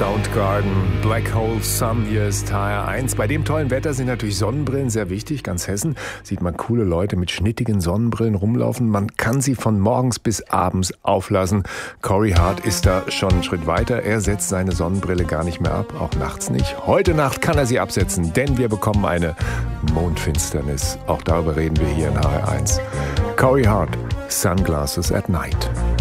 Soundgarden, Black Hole Sun, hier ist HR1. Bei dem tollen Wetter sind natürlich Sonnenbrillen sehr wichtig. Ganz Hessen sieht man coole Leute mit schnittigen Sonnenbrillen rumlaufen. Man kann sie von morgens bis abends auflassen. Corey Hart ist da schon einen Schritt weiter. Er setzt seine Sonnenbrille gar nicht mehr ab, auch nachts nicht. Heute Nacht kann er sie absetzen, denn wir bekommen eine Mondfinsternis. Auch darüber reden wir hier in HR1. Corey Hart, Sunglasses at Night.